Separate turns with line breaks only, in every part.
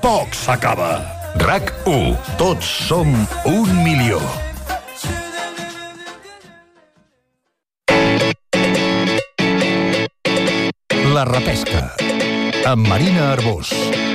poc s'acaba. RAC1. Tots som 1 milió. La repesca, amb Marina Arbós.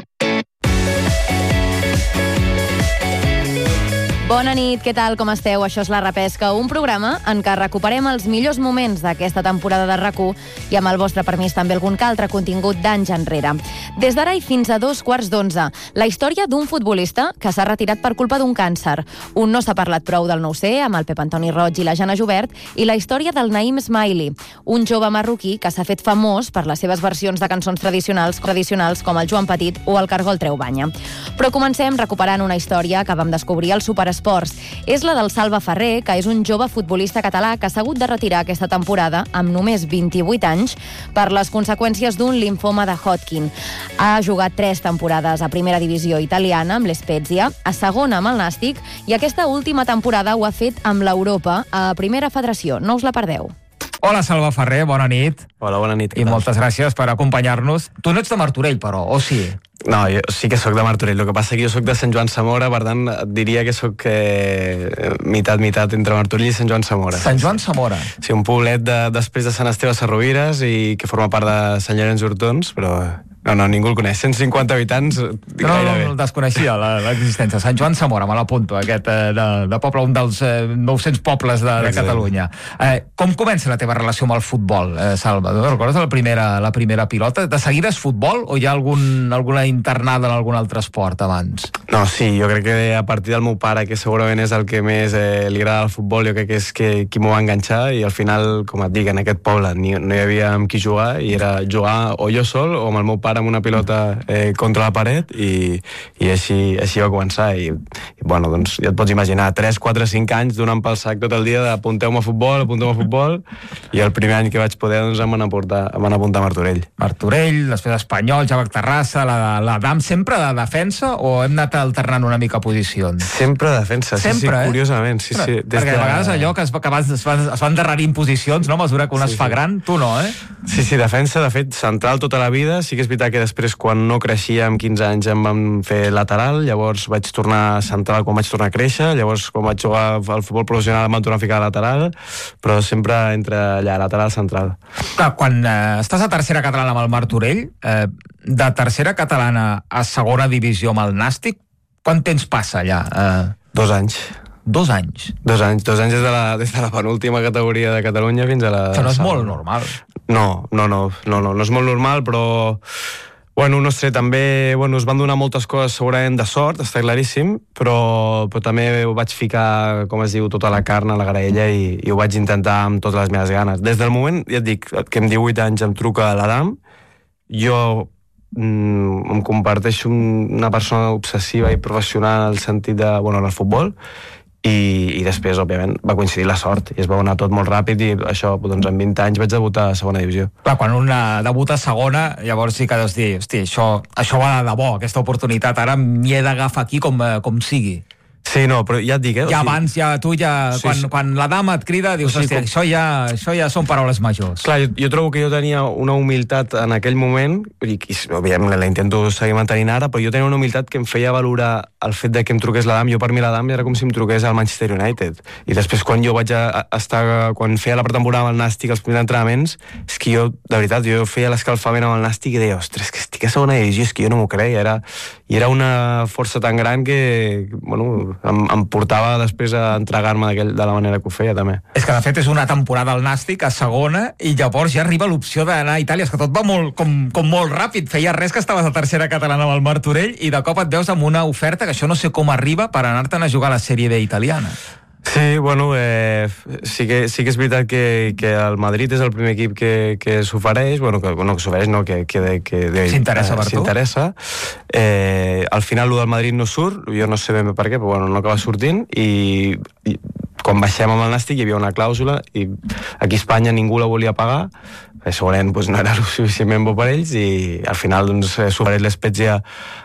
Bona nit, què tal, com esteu? Això és La Repesca, un programa en què recuperem els millors moments d'aquesta temporada de RAC1 i amb el vostre permís també algun que altre contingut d'anys enrere. Des d'ara i fins a 11:15, la història d'un futbolista que s'ha retirat per culpa d'un càncer. Un no s'ha parlat prou del 9C, amb el Pep Antoni Roig i la Jana Jubert, i la història del Naïm Smaili, un jove marroquí que s'ha fet famós per les seves versions de cançons tradicionals com el Joan Petit o el Cargol Treu Banya. Però comencem recuperant una història que vam descobrir al Superesports. És la del Salva Ferrer, que és un jove futbolista català que s'ha hagut de retirar aquesta temporada amb només 28 anys per les conseqüències d'un limfoma de Hodgkin. Ha jugat 3 temporades a primera divisió italiana amb l'Spezia, a segona amb el Nàstic i aquesta última temporada ho ha fet amb l'Europa a primera federació. No us la perdeu.
Hola, Salva Ferrer, bona nit.
Hola, bona nit.
I moltes gràcies per acompanyar-nos. Tu no ets de Martorell, però, o sí?
No, jo sí que sóc de Martorell. El que passa que jo sóc de Sant Joan Samora, per tant, et diria que sóc mitat entre Martorell i Sant Joan Samora.
Sant Joan Samora?
Sí, un poblet després de Sant Esteve Sesrovires i que forma part de Sant Llorenç d'Hortons, però... No, ningú el coneix. 150 habitants, gairebé.
No, desconeixia l'existència. Sant Joan Samora, me l'apunto, aquest de poble, un dels 900 pobles de Catalunya. Com comença la teva relació amb el futbol, Salva? Recordes la primera pilota? De seguida és futbol o hi ha alguna internada en algun altre esport abans?
No, sí, jo crec que a partir del meu pare, que segurament és el que més li agrada el futbol, jo crec que és qui m'ho va enganxar i al final, com et dic, en aquest poble no hi havia amb qui jugar i era jugar o jo sol o amb el meu pare amb una pilota contra la paret i així va començar i bueno, doncs ja et pots imaginar 3, 4, 5 anys donant pel sac tot el dia d'apunteu-me a futbol i el primer any que vaig poder doncs em van apuntar a Martorell.
Martorell, després Espanyol, Javac Terrassa, la DAM, sempre de defensa o hem anat alternant una mica posicions?
Sempre de defensa, sempre, sí, curiosament. Sí, sí,
perquè a vegades allò que es va endarrerint posicions, no? A mesura que un es fa gran, tu no, eh?
Sí, defensa, de fet, central tota la vida. Sí que és veritat que després, quan no creixia, amb 15 anys em van fer lateral, llavors vaig tornar central quan vaig tornar a créixer, llavors quan vaig jugar al futbol professional em van tornar a ficar a lateral, però sempre entre allà, lateral, central.
Clar, quan estàs a tercera catalana amb el Martorell, de tercera catalana a segona divisió amb el Nàstic, quant temps passa allà?
2 anys.
2 anys?
2 anys des de la penúltima categoria de Catalunya fins a la...
Això no és molt normal.
No és molt normal, però bueno, no sé, també es van donar moltes coses segurament de sort, està claríssim, però també ho vaig ficar, com es diu, tota la carn a la graella i ho vaig intentar amb totes les meves ganes. Des del moment, ja et dic, que amb 18 anys em truca l'Adam, jo em comparteixo una persona obsessiva i professional en el sentit del futbol i després, òbviament, va coincidir la sort i es va donar tot molt ràpid i això, doncs en 20 anys vaig debutar a segona divisió.
Clar, quan un debuta a segona, llavors sí que deus dir, hosti, això va de debò, aquesta oportunitat, ara m'hi he d'agafar aquí com sigui.
Sí, no, però ja et dic,
Ja abans, quan la dama et crida, dius, hòstia, això ja són paraules majors.
Clar, jo trobo que jo tenia una humilitat en aquell moment, i òbviament la intento seguir mantenint ara, però jo tenia una humilitat que em feia valorar el fet de que em truqués l'Adam. Jo per mi l'Adam era com si em truqués al Manchester United. I després quan jo quan feia la pretemporada amb el Nàstic, els primers entrenaments, és que jo, de veritat, jo feia l'escalfament amb el Nàstic i deia, ostres, que estic a segona divisió, és que jo no m'ho creia. I era una força tan gran que, em portava després a entregar-me de la manera que ho feia, també.
És que, de fet, és una temporada al Nàstic a segona i llavors ja arriba l'opció d'anar a Itàlia. És que tot va com molt ràpid. Feia res que estaves a tercera catalana amb el Martorell i de cop et veus amb una oferta que això no sé com arriba per anar-te'n a jugar a la Sèrie B italiana.
Sí, sí que és veritat que el Madrid és el primer equip que s'ofereix, que
s'interessa per tu.
Al final, el del Madrid no surt, jo no sé ben bé per què, però no acaba sortint, i quan baixem amb el Nàstic hi havia una clàusula, i aquí a Espanya ningú la volia pagar, segurament no era suficientment bo per ells, i al final s'ofereix l'Spezia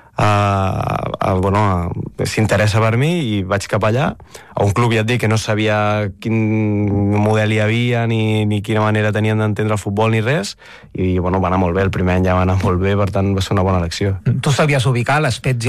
s'interessa per mi i vaig cap allà a un club, ja et dic, que no sabia quin model hi havia ni quina manera tenien d'entendre el futbol ni res, i va anar molt bé, el primer any ja va anar molt bé, per tant va ser una bona elecció.
Tu sabies ubicar l'Spezia